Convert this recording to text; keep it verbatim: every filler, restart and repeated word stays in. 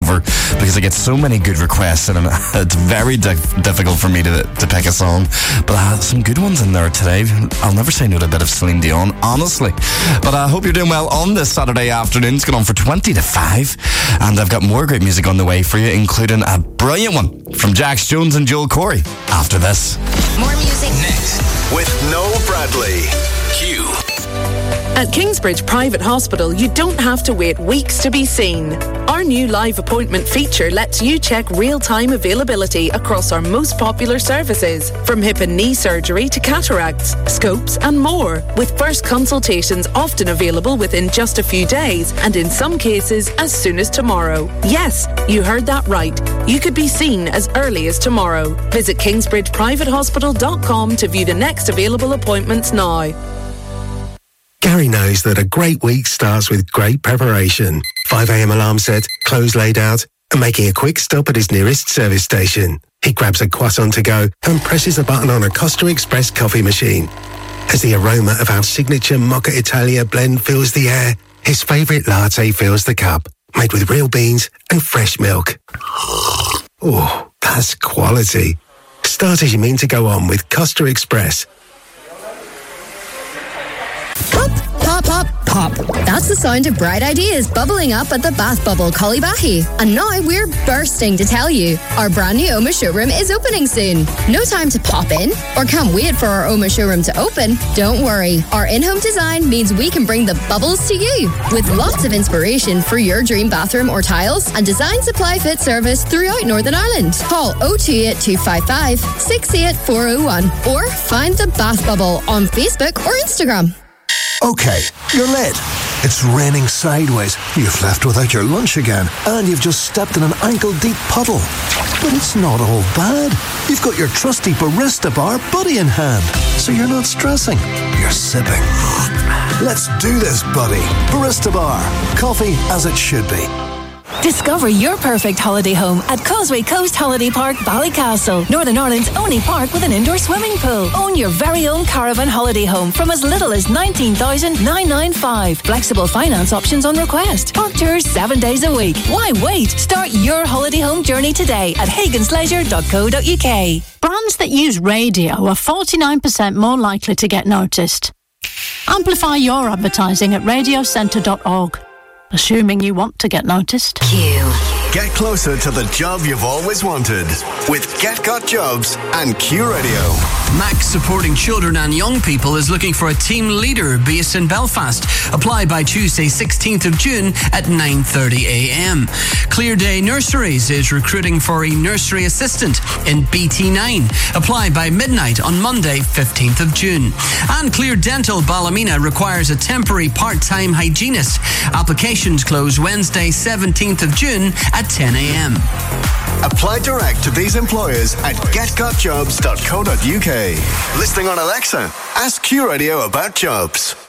over because I get so many good requests and it's very dif- difficult for me to, to pick a song. But I have some good ones in there today. I'll never say no to a bit of Celine Dion, honestly. But I hope you're doing well on this Saturday afternoon. It's going on for twenty to five. And I've got more great music on the way for you, including a brilliant one from Jax Jones and Joel Corey after this. More music next with Noel Bradley. Q. At Kingsbridge Private Hospital, you don't have to wait weeks to be seen. Our new live appointment feature lets you check real-time availability across our most popular services, from hip and knee surgery to cataracts, scopes and more, with first consultations often available within just a few days and in some cases as soon as tomorrow. Yes, you heard that right. You could be seen as early as tomorrow. Visit kingsbridge private hospital dot com to view the next available appointments now. Gary knows that a great week starts with great preparation. five a.m. alarm set, clothes laid out, and making a quick stop at his nearest service station. He grabs a croissant to go and presses a button on a Costa Express coffee machine. As the aroma of our signature Mocha Italia blend fills the air, his favourite latte fills the cup, made with real beans and fresh milk. Oh, that's quality. Start as you mean to go on with Costa Express. Pop, pop, pop, pop. That's the sound of bright ideas bubbling up at the Bath Bubble Collybahy. And now we're bursting to tell you our brand new Oma showroom is opening soon. No time to pop in or can't wait for our Oma showroom to open? Don't worry. Our in-home design means we can bring the bubbles to you with lots of inspiration for your dream bathroom or tiles and design supply fit service throughout Northern Ireland. Call oh two eight two five five six eight four oh one or find the Bath Bubble on Facebook or Instagram. Okay, you're late. It's raining sideways, you've left without your lunch again, and you've just stepped in an ankle-deep puddle. But it's not all bad. You've got your trusty Barista Bar buddy in hand, so you're not stressing, you're sipping. Let's do this, buddy. Barista Bar. Coffee as it should be. Discover your perfect holiday home at Causeway Coast Holiday Park, Ballycastle, Northern Ireland's only park with an indoor swimming pool. Own your very own caravan holiday home from as little as nineteen thousand nine hundred ninety-five. Flexible finance options on request. Park tours seven days a week. Why wait? Start your holiday home journey today at hagans leisure dot co dot uk. Brands that use radio are forty-nine percent more likely to get noticed. Amplify your advertising at radio centre dot org. Assuming you want to get noticed. Q. Get closer to the job you've always wanted with Get Got Jobs and Q Radio. Max Supporting Children and Young People is looking for a team leader based in Belfast. Apply by Tuesday, sixteenth of June at nine thirty a.m. Clear Day Nurseries is recruiting for a nursery assistant in B T nine. Apply by midnight on Monday, fifteenth of June. And Clear Dental Ballymena requires a temporary part-time hygienist. Applications close Wednesday, seventeenth of June at ten a.m. Apply direct to these employers at get got jobs dot co dot uk. Listening on Alexa, ask Q Radio about jobs.